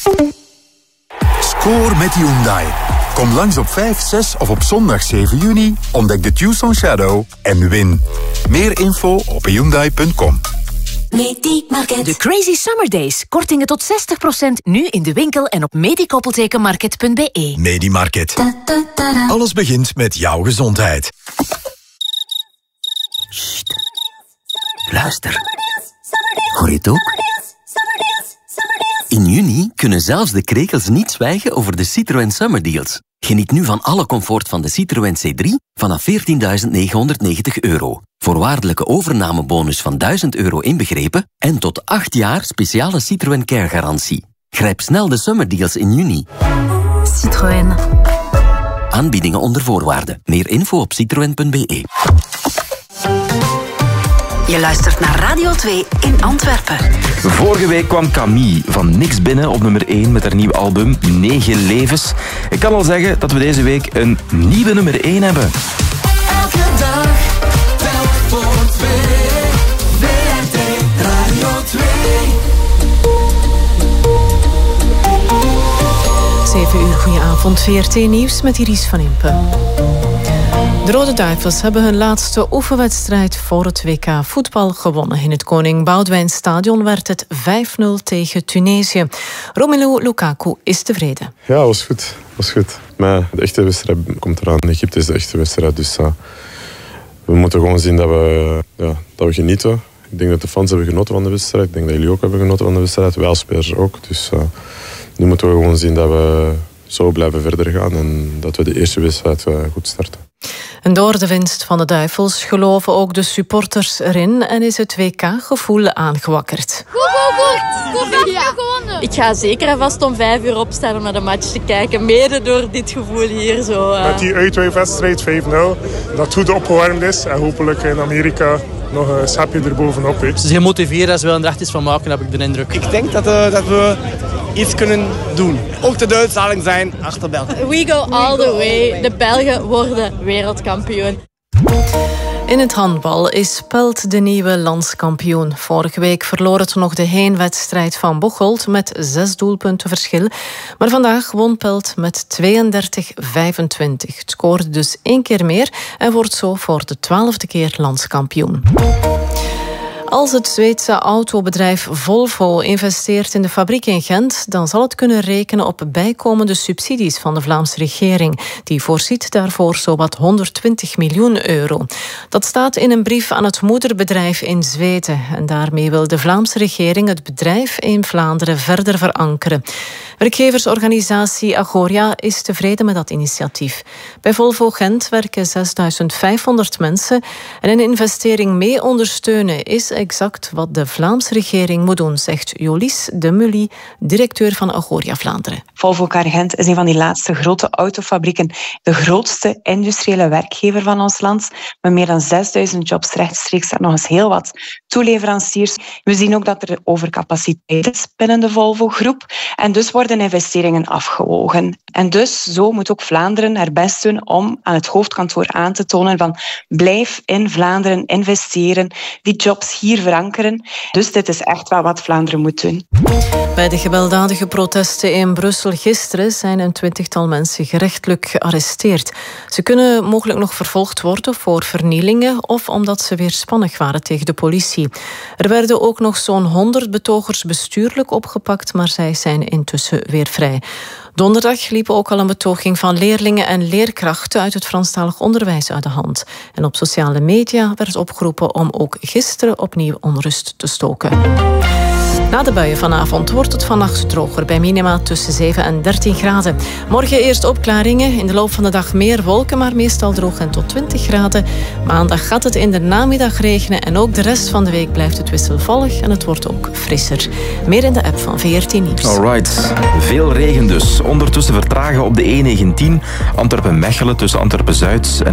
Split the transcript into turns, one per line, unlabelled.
Score met Hyundai. Kom langs op 5, 6 of op zondag 7 juni. Ontdek de Tucson Shadow en win. Meer info op Hyundai.com.
De Crazy Summer Days. Kortingen tot 60% nu in de winkel en op medikoppeltekenmarket.be.
Medimarket. Alles begint met jouw gezondheid.
Sst. Luister. Hoor je het ook? In juni kunnen zelfs de krekels niet zwijgen over de Citroën Summer Deals. Geniet nu van alle comfort van de Citroën C3 vanaf €14.990. Voorwaardelijke overnamebonus van €1.000 inbegrepen en tot 8 jaar speciale Citroën Care garantie. Grijp snel de Summer Deals in juni.
Citroën.
Aanbiedingen onder voorwaarden. Meer info op citroen.be.
Je luistert naar Radio 2 in Antwerpen.
Vorige week kwam Camille van niks binnen op nummer 1 met haar nieuwe album 9 Levens. Ik kan al zeggen dat we deze week een nieuwe nummer 1 hebben.
Elke dag, telk voor 2. VRT Radio 2.
7 uur, goedenavond. VRT Nieuws met Iris van Impen. De Rode Duivels hebben hun laatste oefenwedstrijd voor het WK voetbal gewonnen. In het Koning Boudewijn Stadion werd het 5-0 tegen Tunesië. Romelu Lukaku is tevreden.
Ja, was goed. Maar de echte wedstrijd komt eraan. Egypte is de echte wedstrijd. Dus we moeten gewoon zien dat we genieten. Ik denk dat de fans hebben genoten van de wedstrijd. Ik denk dat jullie ook hebben genoten van de wedstrijd. Wij als spelers ook. Dus nu moeten we gewoon zien dat we zo blijven verder gaan. En dat we de eerste wedstrijd goed starten.
En door de winst van de Duivels geloven ook de supporters erin en is het WK-gevoel aangewakkerd.
Goed. Gewonnen. Ik ga zeker en vast om 5 uur opstaan om naar de match te kijken. Mede door dit gevoel hier zo.
Met die uitwedstrijd 5-0, dat goed opgewarmd is. En hopelijk in Amerika nog een schepje erbovenop.
Ze zijn gemotiveerd als ze wel een echt iets van maken, heb ik de indruk.
Ik denk dat we iets kunnen doen. Ook de uitzaling zijn achter België.
We go all the way. De Belgen worden wereldkampioen.
In het handbal is Pelt de nieuwe landskampioen. Vorige week verloor het nog de heenwedstrijd van Bocholt met 6 doelpunten verschil. Maar vandaag won Pelt met 32-25. Het scoorde dus 1 keer meer en wordt zo voor de 12e keer landskampioen. Als het Zweedse autobedrijf Volvo investeert in de fabriek in Gent, dan zal het kunnen rekenen op bijkomende subsidies van de Vlaamse regering. Die voorziet daarvoor zowat €120 miljoen. Dat staat in een brief aan het moederbedrijf in Zweden. En daarmee wil de Vlaamse regering het bedrijf in Vlaanderen verder verankeren. Werkgeversorganisatie Agoria is tevreden met dat initiatief. Bij Volvo Gent werken 6.500 mensen en een investering mee ondersteunen is exact wat de Vlaamse regering moet doen, zegt Jolis de Mully, directeur van Agoria Vlaanderen.
Volvo Car Gent is een van die laatste grote autofabrieken, de grootste industriële werkgever van ons land, met meer dan 6.000 jobs rechtstreeks en nog eens heel wat toeleveranciers. We zien ook dat er overcapaciteit is binnen de Volvo-groep en dus worden investeringen afgewogen. En dus zo moet ook Vlaanderen haar best doen om aan het hoofdkantoor aan te tonen van blijf in Vlaanderen investeren, die jobs hier verankeren. Dus dit is echt wel wat Vlaanderen moet doen.
Bij de gewelddadige protesten in Brussel gisteren zijn een 20-tal mensen gerechtelijk gearresteerd. Ze kunnen mogelijk nog vervolgd worden voor vernielingen of omdat ze weerspannig waren tegen de politie. Er werden ook nog zo'n 100 betogers bestuurlijk opgepakt, maar zij zijn intussen weer vrij. Donderdag liep ook al een betoging van leerlingen en leerkrachten uit het Franstalig onderwijs uit de hand. En op sociale media werd opgeroepen om ook gisteren opnieuw onrust te stoken. Na de buien vanavond wordt het vannacht droger, bij minima tussen 7 en 13 graden. Morgen eerst opklaringen, in de loop van de dag meer wolken, maar meestal droog en tot 20 graden. Maandag gaat het in de namiddag regenen en ook de rest van de week blijft het wisselvallig en het wordt ook frisser. Meer in de app van VRT Nieuws.
Alright, veel regen dus. Ondertussen vertragen op de E19 Antwerpen-Mechelen tussen Antwerpen-Zuid en